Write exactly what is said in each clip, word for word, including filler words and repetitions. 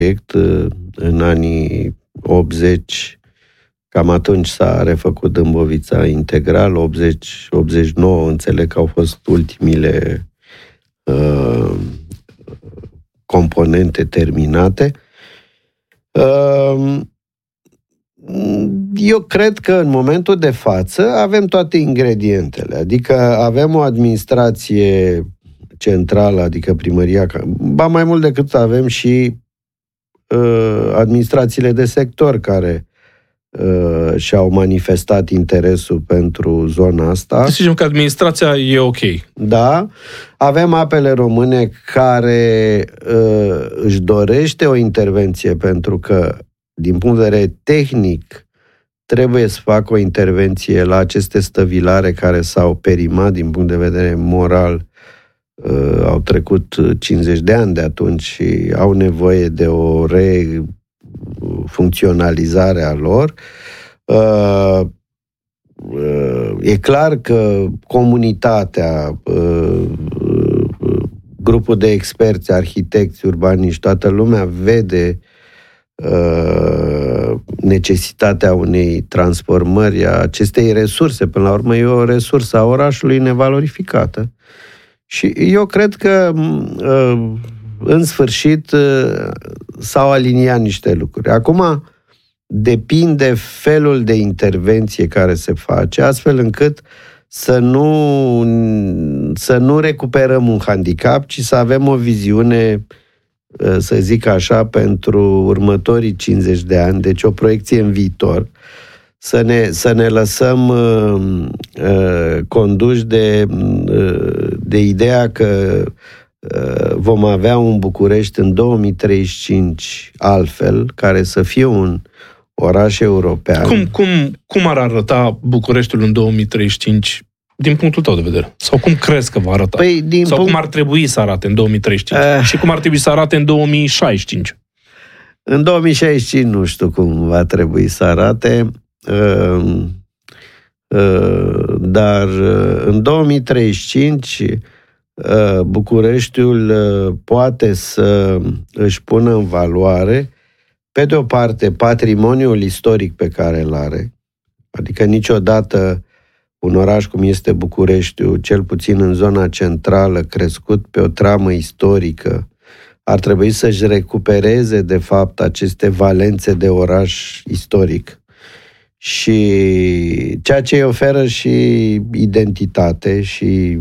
proiect în anii optzeci, cam atunci s-a refăcut Dâmbovița integral, optzeci optzeci și nouă, înțeleg că au fost ultimile uh, componente terminate. Uh, eu cred că în momentul de față avem toate ingredientele, adică avem o administrație centrală, adică primăria, ba mai mult decât avem și uh, administrațiile de sector care uh, și-au manifestat interesul pentru zona asta. Să zicem că administrația e ok. Da. Avem Apele Române care uh, își dorește o intervenție pentru că, din punct de vedere tehnic, trebuie să facă o intervenție la aceste stăvilare care s-au perimat din punct de vedere moral. Uh, au trecut cincizeci de ani de atunci și au nevoie de o refuncționalizare a lor. Uh, uh, e clar că comunitatea, uh, grupul de experți, arhitecți, urbaniști, toată lumea vede uh, necesitatea unei transformări a acestei resurse. Până la urmă e o resursă a orașului nevalorificată. Și eu cred că, în sfârșit, s-au aliniat niște lucruri. Acum, depinde felul de intervenție care se face, astfel încât să nu, să nu recuperăm un handicap, ci să avem o viziune, să zic așa, pentru următorii cincizeci de ani, deci o proiecție în viitor. Să ne, să ne lăsăm uh, uh, conduși de, uh, de ideea că uh, vom avea un București în două mii treizeci și cinci altfel, care să fie un oraș european. Cum, cum, cum ar arăta Bucureștiul în două mii treizeci și cinci din punctul tău de vedere? Sau cum crezi că va arăta? Păi, din Sau punct... cum ar trebui să arate în două mii treizeci și cinci? Uh... Și cum ar trebui să arate în două mii șaizeci și cinci? În două mii șaizeci și cinci nu știu cum va trebui să arate. Uh, uh, dar uh, în două mii treizeci și cinci uh, Bucureștiul uh, poate să își pună în valoare, pe de o parte, patrimoniul istoric pe care îl are, adică niciodată un oraș cum este Bucureștiul, cel puțin în zona centrală, crescut pe o tramă istorică, ar trebui să-și recupereze, de fapt, aceste valențe de oraș istoric. Și ceea ce îi oferă și identitate și,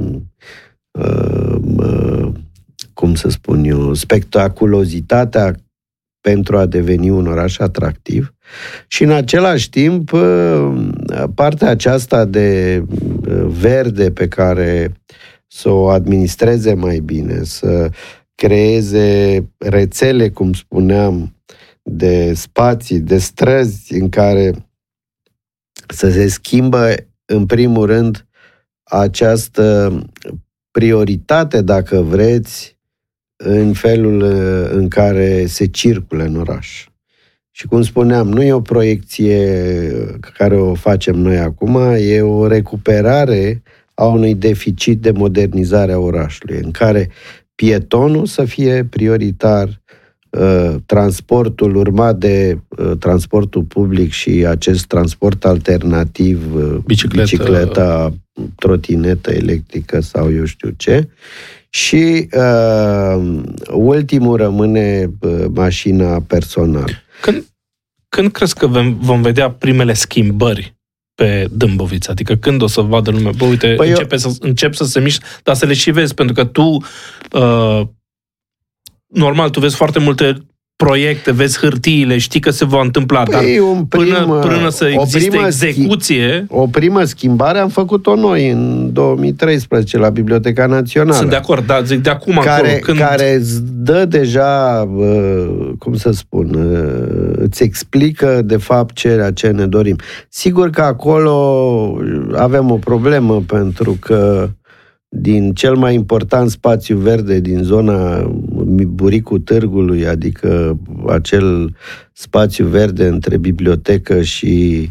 uh, uh, cum să spun eu, spectaculozitatea pentru a deveni un oraș atractiv. Și în același timp, uh, partea aceasta de verde pe care să o administreze mai bine, să creeze rețele, cum spuneam, de spații, de străzi în care să se schimbă, în primul rând, această prioritate, dacă vreți, în felul în care se circulă în oraș. Și cum spuneam, nu e o proiecție care o facem noi acum, e o recuperare a unui deficit de modernizare a orașului, în care pietonul să fie prioritar, transportul urmat de transportul public și acest transport alternativ, bicicletă, bicicleta, trotinetă electrică sau eu știu ce, și uh, ultimul rămâne uh, mașina personală. Când, când crezi că vom, vom vedea primele schimbări pe Dâmbovița? Adică când o să vadă lumea, bă, uite, păi începe eu... să, încep să se miște, dar să le și vezi, pentru că tu uh, normal, tu vezi foarte multe proiecte, vezi hârtiile, știi că se va întâmpla, păi dar un prim, până, până să existe execuție... O primă schimbare am făcut-o noi în două mii treisprezece la Biblioteca Națională. Sunt de acord, dar zic de acum care, acolo. Când... Care îți dă deja, cum să spun, îți explică de fapt ceea ce ne dorim. Sigur că acolo avem o problemă, pentru că din cel mai important spațiu verde din zona Buricul Târgului, adică acel spațiu verde între bibliotecă și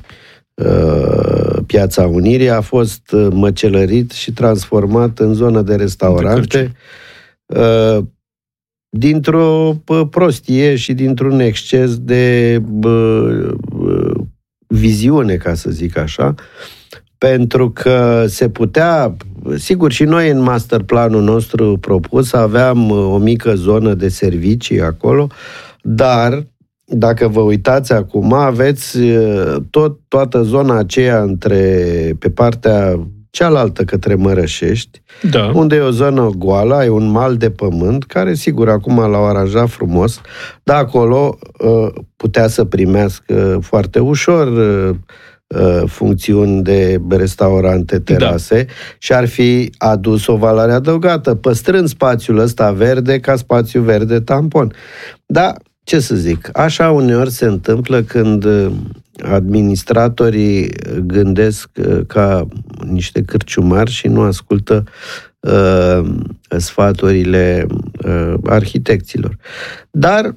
uh, Piața Unirii, a fost măcelărit și transformat în zonă de restaurante. Uh, dintr-o prostie și dintr-un exces de bă, bă, viziune, ca să zic așa, pentru că se putea, sigur, și noi în masterplanul nostru propus aveam o mică zonă de servicii acolo, dar dacă vă uitați acum, aveți tot, toată zona aceea între, pe partea cealaltă către Mărășești, da. Unde e o zonă goală, ai un mal de pământ, care sigur acum l-au aranjat frumos, dar acolo putea să primească foarte ușor funcțiuni de restaurante, terase, da. Și ar fi adus o valoare adăugată, păstrând spațiul ăsta verde ca spațiu verde tampon. Da, ce să zic, așa uneori se întâmplă când administratorii gândesc ca niște cârciumari și nu ascultă uh, sfaturile uh, arhitecților. Dar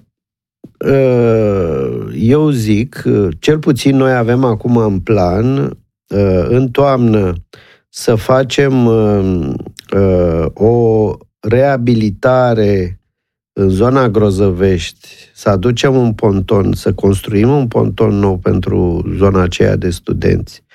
uh, eu zic, cel puțin noi avem acum în plan, uh, în toamnă, să facem uh, uh, o reabilitare în zona Grozăvești, să aducem un ponton, să construim un ponton nou pentru zona aceea de studenți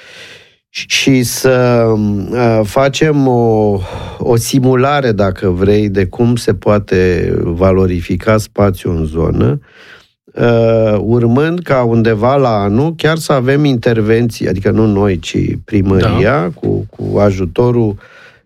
și să uh, facem o, o simulare, dacă vrei, de cum se poate valorifica spațiul în zonă, uh, urmând ca undeva la anul chiar să avem intervenții, adică nu noi, ci primăria, da. cu, cu ajutorul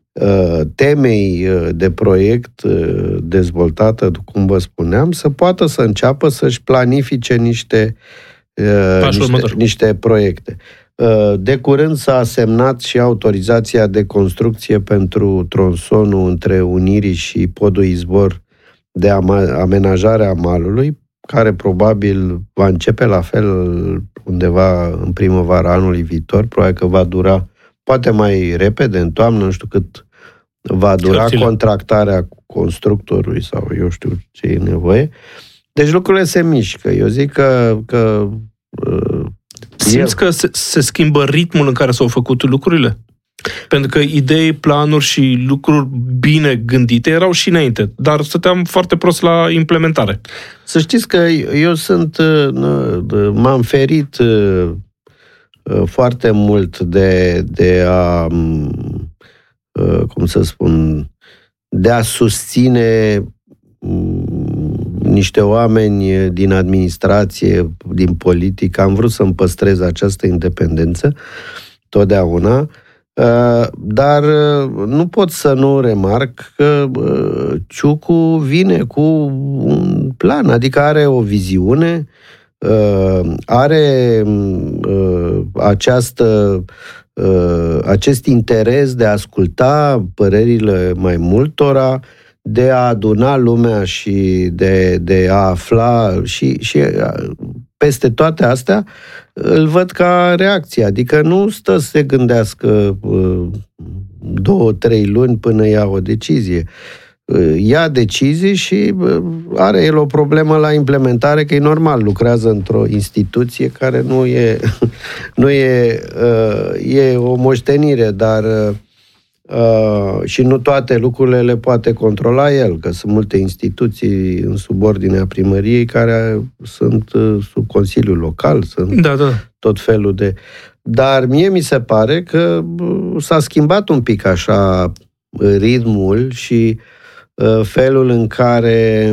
temei de proiect dezvoltată, cum vă spuneam, să poată să înceapă să-și planifice niște, niște, niște proiecte. De curând s-a semnat și autorizația de construcție pentru tronsonul între Unirii și Podul Izvor de amenajare a malului, care probabil va începe la fel undeva în primăvara anului viitor, probabil că va dura poate mai repede, în toamnă, nu știu cât va dura Hărțile. contractarea cu constructorului sau eu știu ce e nevoie. Deci lucrurile se mișcă. Eu zic că... că uh, Simți eu... că se, se schimbă ritmul în care s-au făcut lucrurile? Pentru că idei, planuri și lucruri bine gândite erau și înainte, dar stăteam foarte prost la implementare. Să știți că eu sunt... m-am ferit foarte mult de, de a... cum să spun, de a susține niște oameni din administrație, din politică. Am vrut să-mi păstrez această independență totdeauna, dar nu pot să nu remarc că Ciucu vine cu un plan, adică are o viziune, are această acest interes de a asculta părerile mai multora, de a aduna lumea și de, de a afla și, și peste toate astea îl văd ca reacție. Adică nu stă să se gândească două, trei luni până ia o decizie. Ia decizii și are el o problemă la implementare, că e normal, lucrează într-o instituție care nu e, nu e, e o moștenire, dar și nu toate lucrurile le poate controla el, că sunt multe instituții în subordinea primăriei care sunt sub Consiliul Local, sunt da, da. tot felul de... Dar mie mi se pare că s-a schimbat un pic așa ritmul și felul în care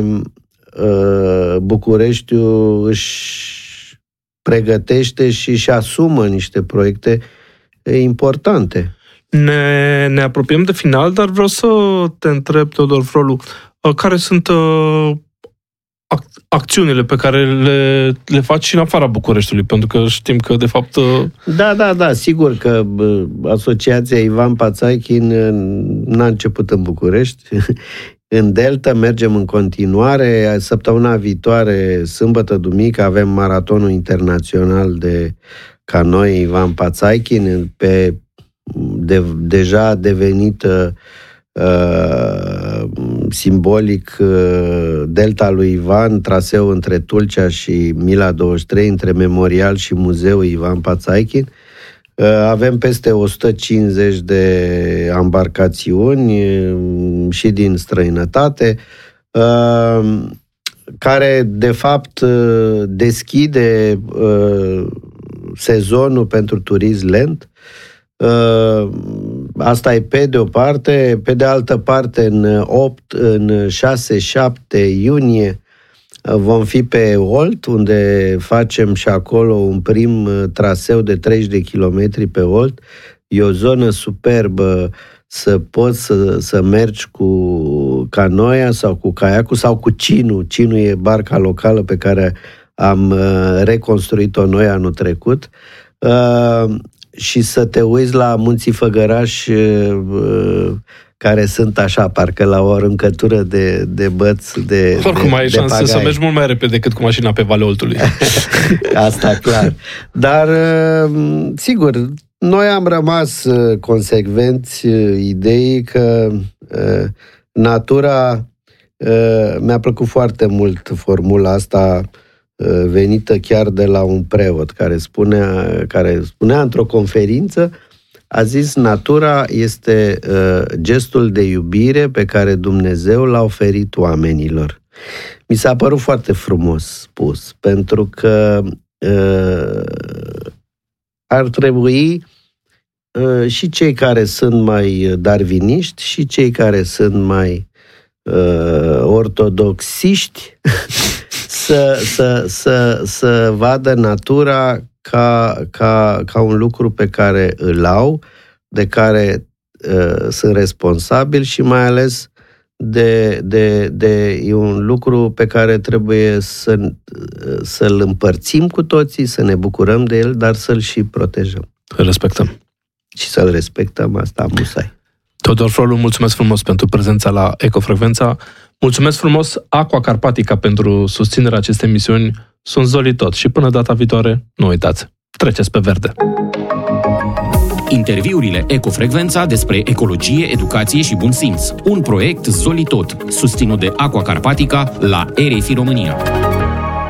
Bucureștiul își pregătește și își asumă niște proiecte importante. Ne, ne apropiem de final, dar vreau să te întreb, Teodor Frolu, care sunt uh, ac- acțiunile pe care le, le faci și în afara Bucureștiului? Pentru că știm că, de fapt... Uh... Da, da, da, sigur că uh, Asociația Ivan Pațaichin n-a început în București. În Delta mergem în continuare. Săptămâna viitoare, sâmbătă, duminică, avem maratonul internațional de canoi Ivan Pațaichin pe de, deja devenită uh, simbolic uh, Delta lui Ivan, traseu între Tulcea și Mila douăzeci și trei, între Memorial și Muzeul Ivan Pațaichin. Uh, avem peste o sută cincizeci de ambarcațiuni uh, și din străinătate. care de fapt deschide sezonul pentru turism lent. Asta e pe de o parte. Pe de altă parte, în opt, în șase șapte iunie vom fi pe Olt, unde facem și acolo un prim traseu de treizeci de kilometri pe Olt. E o zonă superbă, să poți să, să mergi cu canoia sau cu caiacul sau cu Cinu. Cinu e barca locală pe care am reconstruit-o noi anul trecut. Și să te uiți la munții Făgăraș, care sunt așa, parcă la o aruncătură de, de băți de Oricum de, ai de șanse pagai. Să mergi mult mai repede decât cu mașina pe Valea Oltului. Asta clar. Dar, sigur, noi am rămas consecvenți ideii că natura, mi-a plăcut foarte mult formula asta venită chiar de la un preot care spunea, care spunea într-o conferință, a zis, natura este uh, gestul de iubire pe care Dumnezeu l-a oferit oamenilor. Mi s-a părut foarte frumos spus, pentru că uh, ar trebui uh, și cei care sunt mai darwiniști și cei care sunt mai uh, ortodoxiști să, să, să, să vadă natura Ca, ca, ca un lucru pe care îl au, de care uh, sunt responsabil și mai ales de, de, de e un lucru pe care trebuie să, să-l împărțim cu toții, să ne bucurăm de el, dar să-l și protejăm. Să respectăm. Și să-l respectăm, asta musai. Teodor Frolu, mulțumesc frumos pentru prezența la Ecofrecvența. Mulțumesc frumos Aqua Carpatica pentru susținerea acestei emisiuni. Sunt Zoli Tot și până data viitoare, nu uitați, treceți pe verde. Interviurile Ecofrecvența despre ecologie, educație și bun simț. Un proiect Zoli Tot, susținut de Aqua Carpatica la R F I România.